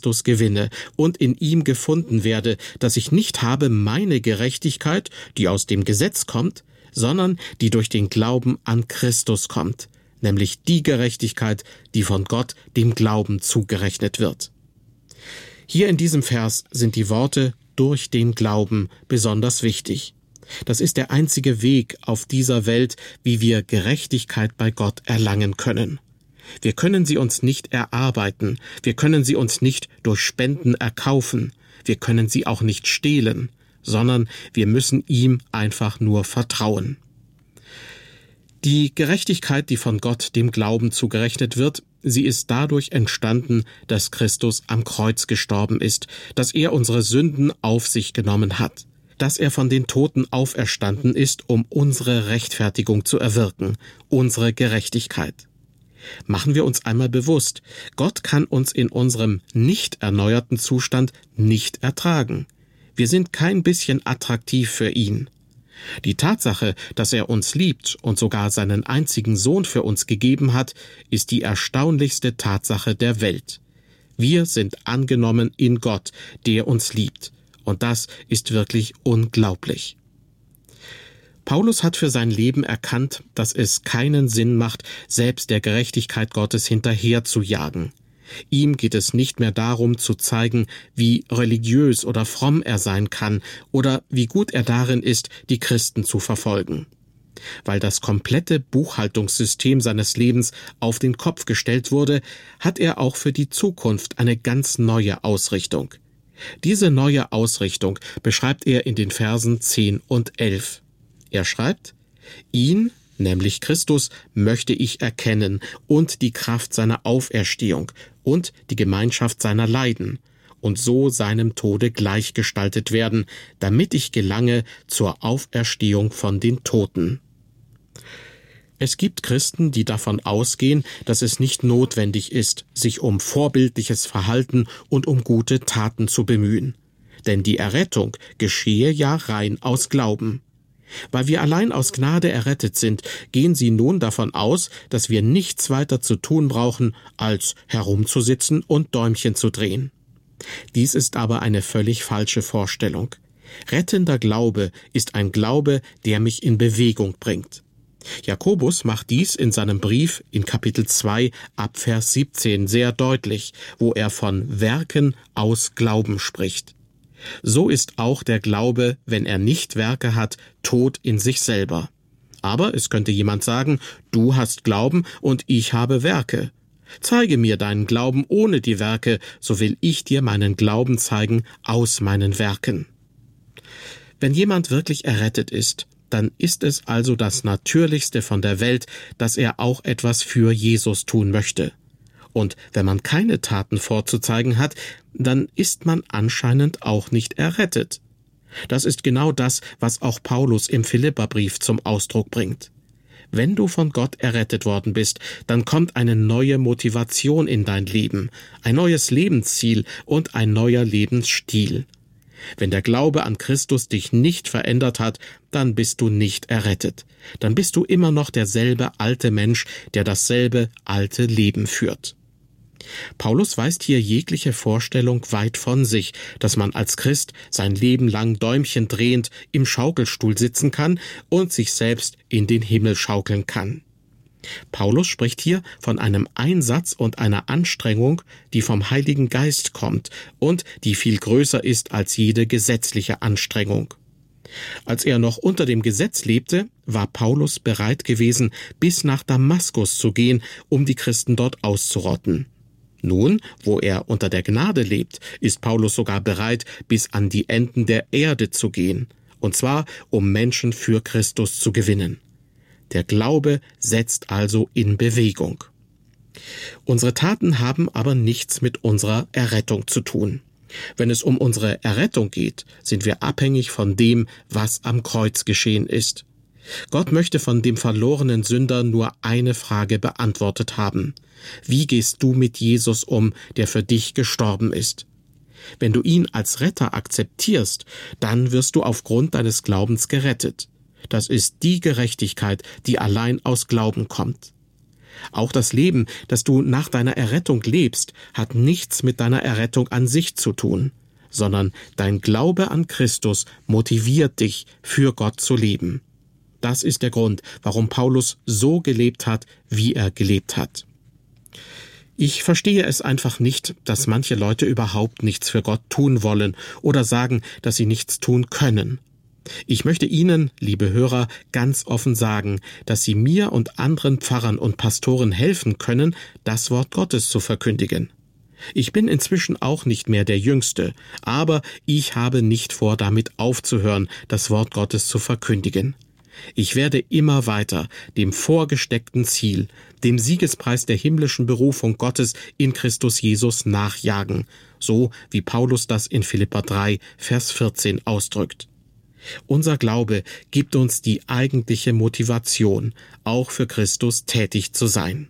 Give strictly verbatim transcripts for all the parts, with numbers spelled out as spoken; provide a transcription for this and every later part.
Christus gewinne und in ihm gefunden werde, dass ich nicht habe meine Gerechtigkeit, die aus dem Gesetz kommt, sondern die durch den Glauben an Christus kommt, nämlich die Gerechtigkeit, die von Gott dem Glauben zugerechnet wird. Hier in diesem Vers sind die Worte durch den Glauben besonders wichtig. Das ist der einzige Weg auf dieser Welt, wie wir Gerechtigkeit bei Gott erlangen können. Wir können sie uns nicht erarbeiten, wir können sie uns nicht durch Spenden erkaufen, wir können sie auch nicht stehlen, sondern wir müssen ihm einfach nur vertrauen. Die Gerechtigkeit, die von Gott dem Glauben zugerechnet wird, sie ist dadurch entstanden, dass Christus am Kreuz gestorben ist, dass er unsere Sünden auf sich genommen hat, dass er von den Toten auferstanden ist, um unsere Rechtfertigung zu erwirken, unsere Gerechtigkeit. Machen wir uns einmal bewusst, Gott kann uns in unserem nicht erneuerten Zustand nicht ertragen. Wir sind kein bisschen attraktiv für ihn. Die Tatsache, dass er uns liebt und sogar seinen einzigen Sohn für uns gegeben hat, ist die erstaunlichste Tatsache der Welt. Wir sind angenommen in Gott, der uns liebt. Und das ist wirklich unglaublich. Paulus hat für sein Leben erkannt, dass es keinen Sinn macht, selbst der Gerechtigkeit Gottes hinterher zu jagen. Ihm geht es nicht mehr darum, zu zeigen, wie religiös oder fromm er sein kann oder wie gut er darin ist, die Christen zu verfolgen. Weil das komplette Buchhaltungssystem seines Lebens auf den Kopf gestellt wurde, hat er auch für die Zukunft eine ganz neue Ausrichtung. Diese neue Ausrichtung beschreibt er in den Versen zehn und elf. Er schreibt: Ihn, nämlich Christus, möchte ich erkennen und die Kraft seiner Auferstehung und die Gemeinschaft seiner Leiden und so seinem Tode gleichgestaltet werden, damit ich gelange zur Auferstehung von den Toten. Es gibt Christen, die davon ausgehen, dass es nicht notwendig ist, sich um vorbildliches Verhalten und um gute Taten zu bemühen. Denn die Errettung geschehe ja rein aus Glauben. Weil wir allein aus Gnade errettet sind, gehen sie nun davon aus, dass wir nichts weiter zu tun brauchen, als herumzusitzen und Däumchen zu drehen. Dies ist aber eine völlig falsche Vorstellung. Rettender Glaube ist ein Glaube, der mich in Bewegung bringt. Jakobus macht dies in seinem Brief in Kapitel zwei ab Vers siebzehn sehr deutlich, wo er von Werken aus Glauben spricht. So ist auch der Glaube, wenn er nicht Werke hat, tot in sich selber. Aber es könnte jemand sagen, du hast Glauben und ich habe Werke. Zeige mir deinen Glauben ohne die Werke, so will ich dir meinen Glauben zeigen aus meinen Werken. Wenn jemand wirklich errettet ist, dann ist es also das Natürlichste von der Welt, dass er auch etwas für Jesus tun möchte. Und wenn man keine Taten vorzuzeigen hat, dann ist man anscheinend auch nicht errettet. Das ist genau das, was auch Paulus im Philipperbrief zum Ausdruck bringt. Wenn du von Gott errettet worden bist, dann kommt eine neue Motivation in dein Leben, ein neues Lebensziel und ein neuer Lebensstil. Wenn der Glaube an Christus dich nicht verändert hat, dann bist du nicht errettet. Dann bist du immer noch derselbe alte Mensch, der dasselbe alte Leben führt. Paulus weist hier jegliche Vorstellung weit von sich, dass man als Christ sein Leben lang Däumchen drehend im Schaukelstuhl sitzen kann und sich selbst in den Himmel schaukeln kann. Paulus spricht hier von einem Einsatz und einer Anstrengung, die vom Heiligen Geist kommt und die viel größer ist als jede gesetzliche Anstrengung. Als er noch unter dem Gesetz lebte, war Paulus bereit gewesen, bis nach Damaskus zu gehen, um die Christen dort auszurotten. Nun, wo er unter der Gnade lebt, ist Paulus sogar bereit, bis an die Enden der Erde zu gehen, und zwar um Menschen für Christus zu gewinnen. Der Glaube setzt also in Bewegung. Unsere Taten haben aber nichts mit unserer Errettung zu tun. Wenn es um unsere Errettung geht, sind wir abhängig von dem, was am Kreuz geschehen ist. Gott möchte von dem verlorenen Sünder nur eine Frage beantwortet haben. Wie gehst du mit Jesus um, der für dich gestorben ist? Wenn du ihn als Retter akzeptierst, dann wirst du aufgrund deines Glaubens gerettet. Das ist die Gerechtigkeit, die allein aus Glauben kommt. Auch das Leben, das du nach deiner Errettung lebst, hat nichts mit deiner Errettung an sich zu tun, sondern dein Glaube an Christus motiviert dich, für Gott zu leben. Das ist der Grund, warum Paulus so gelebt hat, wie er gelebt hat. Ich verstehe es einfach nicht, dass manche Leute überhaupt nichts für Gott tun wollen oder sagen, dass sie nichts tun können. Ich möchte Ihnen, liebe Hörer, ganz offen sagen, dass Sie mir und anderen Pfarrern und Pastoren helfen können, das Wort Gottes zu verkündigen. Ich bin inzwischen auch nicht mehr der Jüngste, aber ich habe nicht vor, damit aufzuhören, das Wort Gottes zu verkündigen. Ich werde immer weiter dem vorgesteckten Ziel, dem Siegespreis der himmlischen Berufung Gottes in Christus Jesus nachjagen, so wie Paulus das in Philipper drei, Vers vierzehn ausdrückt. Unser Glaube gibt uns die eigentliche Motivation, auch für Christus tätig zu sein.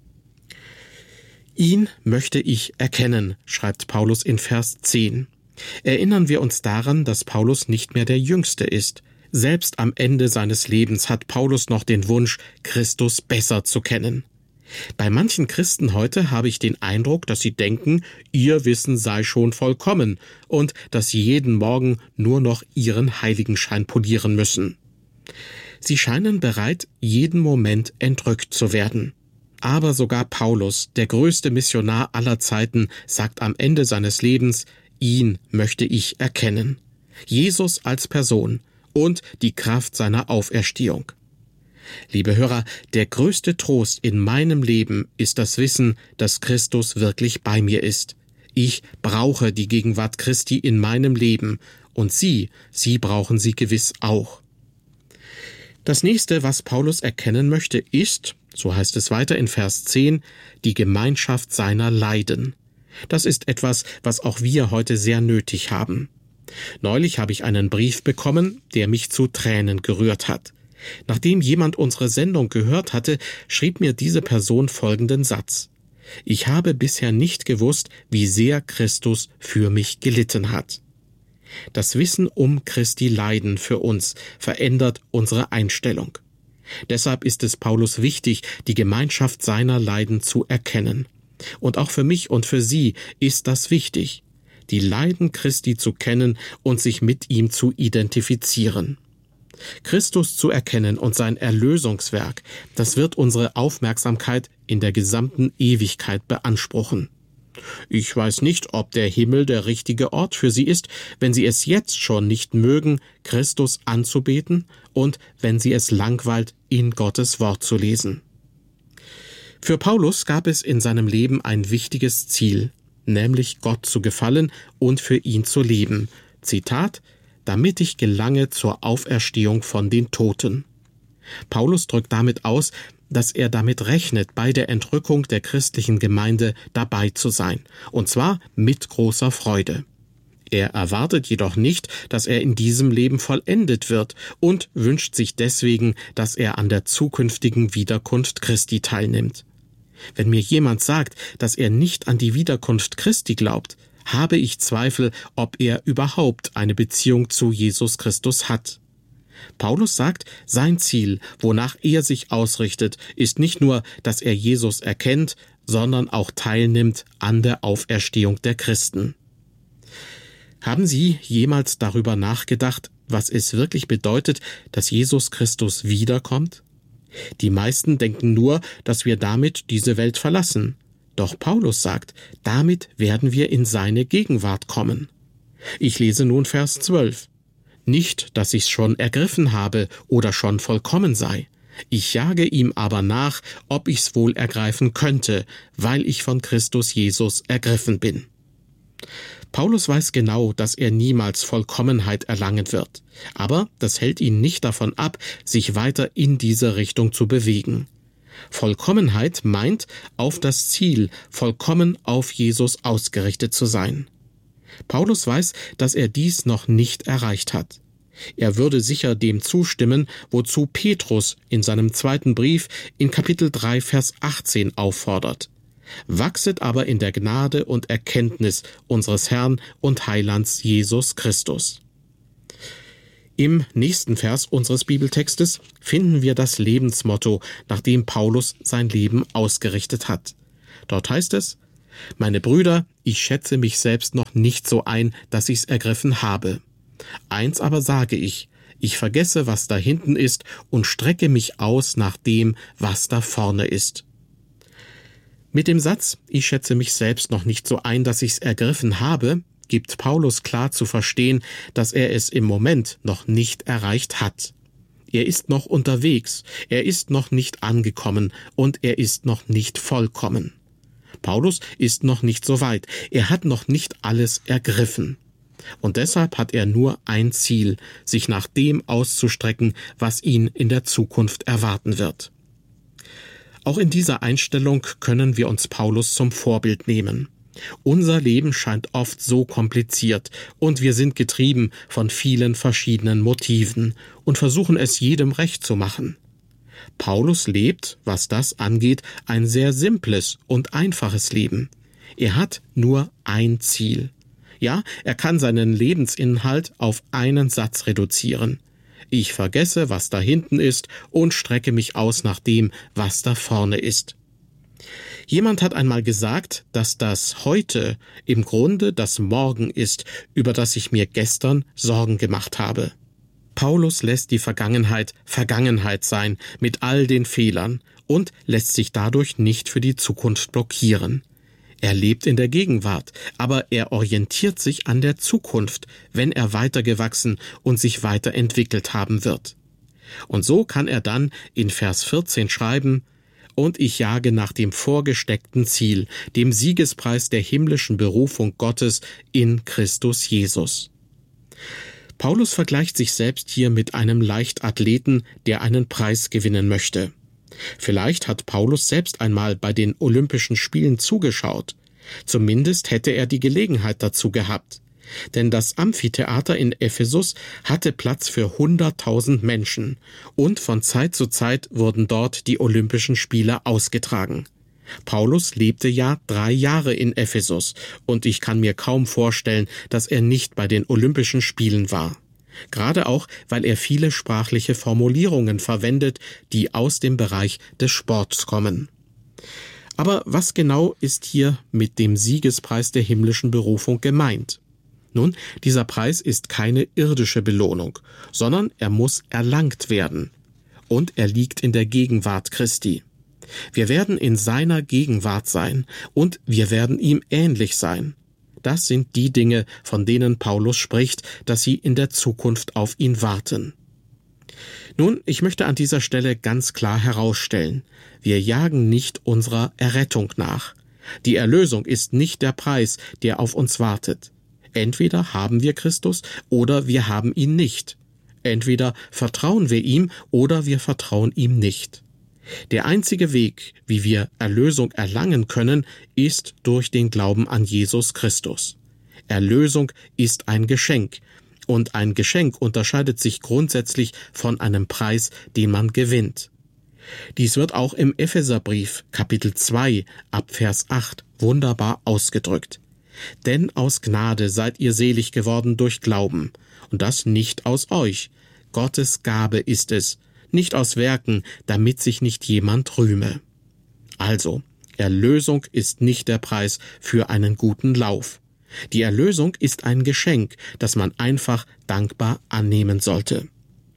Ihn möchte ich erkennen, schreibt Paulus in Vers zehn. Erinnern wir uns daran, dass Paulus nicht mehr der Jüngste ist. Selbst am Ende seines Lebens hat Paulus noch den Wunsch, Christus besser zu kennen. Bei manchen Christen heute habe ich den Eindruck, dass sie denken, ihr Wissen sei schon vollkommen und dass sie jeden Morgen nur noch ihren Heiligenschein polieren müssen. Sie scheinen bereit, jeden Moment entrückt zu werden. Aber sogar Paulus, der größte Missionar aller Zeiten, sagt am Ende seines Lebens, ihn möchte ich erkennen. Jesus als Person und die Kraft seiner Auferstehung. Liebe Hörer, der größte Trost in meinem Leben ist das Wissen, dass Christus wirklich bei mir ist. Ich brauche die Gegenwart Christi in meinem Leben und Sie, Sie brauchen sie gewiss auch. Das nächste, was Paulus erkennen möchte, ist, so heißt es weiter in Vers zehn, die Gemeinschaft seiner Leiden. Das ist etwas, was auch wir heute sehr nötig haben. Neulich habe ich einen Brief bekommen, der mich zu Tränen gerührt hat. Nachdem jemand unsere Sendung gehört hatte, schrieb mir diese Person folgenden Satz: Ich habe bisher nicht gewusst, wie sehr Christus für mich gelitten hat. Das Wissen um Christi Leiden für uns verändert unsere Einstellung. Deshalb ist es Paulus wichtig, die Gemeinschaft seiner Leiden zu erkennen. Und auch für mich und für Sie ist das wichtig, die Leiden Christi zu kennen und sich mit ihm zu identifizieren. Christus zu erkennen und sein Erlösungswerk, das wird unsere Aufmerksamkeit in der gesamten Ewigkeit beanspruchen. Ich weiß nicht, ob der Himmel der richtige Ort für Sie ist, wenn Sie es jetzt schon nicht mögen, Christus anzubeten und wenn Sie es langweilt, in Gottes Wort zu lesen. Für Paulus gab es in seinem Leben ein wichtiges Ziel, nämlich Gott zu gefallen und für ihn zu leben. Zitat: damit ich gelange zur Auferstehung von den Toten. Paulus drückt damit aus, dass er damit rechnet, bei der Entrückung der christlichen Gemeinde dabei zu sein, und zwar mit großer Freude. Er erwartet jedoch nicht, dass er in diesem Leben vollendet wird und wünscht sich deswegen, dass er an der zukünftigen Wiederkunft Christi teilnimmt. Wenn mir jemand sagt, dass er nicht an die Wiederkunft Christi glaubt, habe ich Zweifel, ob er überhaupt eine Beziehung zu Jesus Christus hat. Paulus sagt, sein Ziel, wonach er sich ausrichtet, ist nicht nur, dass er Jesus erkennt, sondern auch teilnimmt an der Auferstehung der Christen. Haben Sie jemals darüber nachgedacht, was es wirklich bedeutet, dass Jesus Christus wiederkommt? Die meisten denken nur, dass wir damit diese Welt verlassen. Doch Paulus sagt, damit werden wir in seine Gegenwart kommen. Ich lese nun Vers zwölf. Nicht, dass ich's schon ergriffen habe oder schon vollkommen sei. Ich jage ihm aber nach, ob ich's wohl ergreifen könnte, weil ich von Christus Jesus ergriffen bin. Paulus weiß genau, dass er niemals Vollkommenheit erlangen wird. Aber das hält ihn nicht davon ab, sich weiter in diese Richtung zu bewegen. Vollkommenheit meint, auf das Ziel, vollkommen auf Jesus ausgerichtet zu sein. Paulus weiß, dass er dies noch nicht erreicht hat. Er würde sicher dem zustimmen, wozu Petrus in seinem zweiten Brief in Kapitel drei, Vers achtzehn auffordert. Wachset aber in der Gnade und Erkenntnis unseres Herrn und Heilands Jesus Christus. Im nächsten Vers unseres Bibeltextes finden wir das Lebensmotto, nach dem Paulus sein Leben ausgerichtet hat. Dort heißt es: Meine Brüder, ich schätze mich selbst noch nicht so ein, dass ich's ergriffen habe. Eins aber sage ich, ich vergesse, was da hinten ist und strecke mich aus nach dem, was da vorne ist. Mit dem Satz, ich schätze mich selbst noch nicht so ein, dass ich's ergriffen habe, gibt Paulus klar zu verstehen, dass er es im Moment noch nicht erreicht hat. Er ist noch unterwegs, er ist noch nicht angekommen und er ist noch nicht vollkommen. Paulus ist noch nicht so weit, er hat noch nicht alles ergriffen. Und deshalb hat er nur ein Ziel, sich nach dem auszustrecken, was ihn in der Zukunft erwarten wird. Auch in dieser Einstellung können wir uns Paulus zum Vorbild nehmen. Unser Leben scheint oft so kompliziert und wir sind getrieben von vielen verschiedenen Motiven und versuchen es jedem recht zu machen. Paulus lebt, was das angeht, ein sehr simples und einfaches Leben. Er hat nur ein Ziel. Ja, er kann seinen Lebensinhalt auf einen Satz reduzieren. Ich vergesse, was da hinten ist und strecke mich aus nach dem, was da vorne ist. Jemand hat einmal gesagt, dass das Heute im Grunde das Morgen ist, über das ich mir gestern Sorgen gemacht habe. Paulus lässt die Vergangenheit Vergangenheit sein, mit all den Fehlern, und lässt sich dadurch nicht für die Zukunft blockieren. Er lebt in der Gegenwart, aber er orientiert sich an der Zukunft, wenn er weitergewachsen und sich weiterentwickelt haben wird. Und so kann er dann in Vers vierzehn schreiben: Und ich jage nach dem vorgesteckten Ziel, dem Siegespreis der himmlischen Berufung Gottes in Christus Jesus. Paulus vergleicht sich selbst hier mit einem Leichtathleten, der einen Preis gewinnen möchte. Vielleicht hat Paulus selbst einmal bei den Olympischen Spielen zugeschaut. Zumindest hätte er die Gelegenheit dazu gehabt. Denn das Amphitheater in Ephesus hatte Platz für hunderttausend Menschen und von Zeit zu Zeit wurden dort die Olympischen Spiele ausgetragen. Paulus lebte ja drei Jahre in Ephesus und ich kann mir kaum vorstellen, dass er nicht bei den Olympischen Spielen war. Gerade auch, weil er viele sprachliche Formulierungen verwendet, die aus dem Bereich des Sports kommen. Aber was genau ist hier mit dem Siegespreis der himmlischen Berufung gemeint? Nun, dieser Preis ist keine irdische Belohnung, sondern er muss erlangt werden. Und er liegt in der Gegenwart Christi. Wir werden in seiner Gegenwart sein und wir werden ihm ähnlich sein. Das sind die Dinge, von denen Paulus spricht, dass sie in der Zukunft auf ihn warten. Nun, ich möchte an dieser Stelle ganz klar herausstellen, wir jagen nicht unserer Errettung nach. Die Erlösung ist nicht der Preis, der auf uns wartet. Entweder haben wir Christus oder wir haben ihn nicht. Entweder vertrauen wir ihm oder wir vertrauen ihm nicht. Der einzige Weg, wie wir Erlösung erlangen können, ist durch den Glauben an Jesus Christus. Erlösung ist ein Geschenk, und ein Geschenk unterscheidet sich grundsätzlich von einem Preis, den man gewinnt. Dies wird auch im Epheserbrief Kapitel zwei ab Vers acht wunderbar ausgedrückt. Denn aus Gnade seid ihr selig geworden durch Glauben, und das nicht aus euch. Gottes Gabe ist es, nicht aus Werken, damit sich nicht jemand rühme. Also, Erlösung ist nicht der Preis für einen guten Lauf. Die Erlösung ist ein Geschenk, das man einfach dankbar annehmen sollte.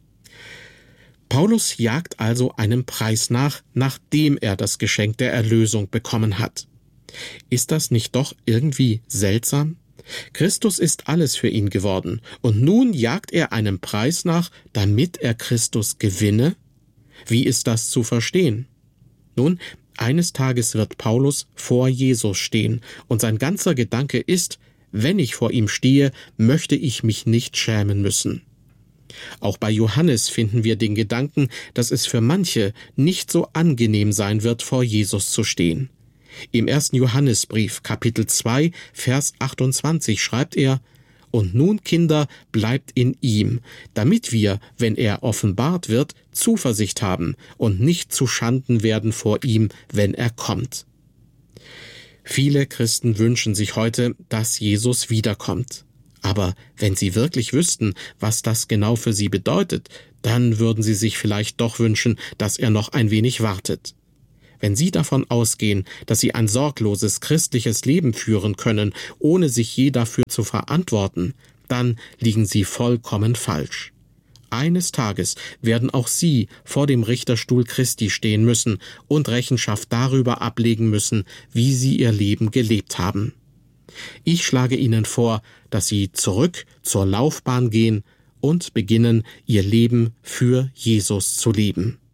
Paulus jagt also einem Preis nach, nachdem er das Geschenk der Erlösung bekommen hat. Ist das nicht doch irgendwie seltsam? Christus ist alles für ihn geworden, und nun jagt er einem Preis nach, damit er Christus gewinne? Wie ist das zu verstehen? Nun, eines Tages wird Paulus vor Jesus stehen, und sein ganzer Gedanke ist, wenn ich vor ihm stehe, möchte ich mich nicht schämen müssen. Auch bei Johannes finden wir den Gedanken, dass es für manche nicht so angenehm sein wird, vor Jesus zu stehen. Im ersten Johannesbrief, Kapitel zwei, Vers achtundzwanzig schreibt er: Und nun, Kinder, bleibt in ihm, damit wir, wenn er offenbart wird, Zuversicht haben und nicht zu Schanden werden vor ihm, wenn er kommt. Viele Christen wünschen sich heute, dass Jesus wiederkommt. Aber wenn Sie wirklich wüssten, was das genau für Sie bedeutet, dann würden Sie sich vielleicht doch wünschen, dass er noch ein wenig wartet. Wenn Sie davon ausgehen, dass Sie ein sorgloses christliches Leben führen können, ohne sich je dafür zu verantworten, dann liegen Sie vollkommen falsch. Eines Tages werden auch Sie vor dem Richterstuhl Christi stehen müssen und Rechenschaft darüber ablegen müssen, wie Sie Ihr Leben gelebt haben. Ich schlage Ihnen vor, dass Sie zurück zur Laufbahn gehen und beginnen, Ihr Leben für Jesus zu leben.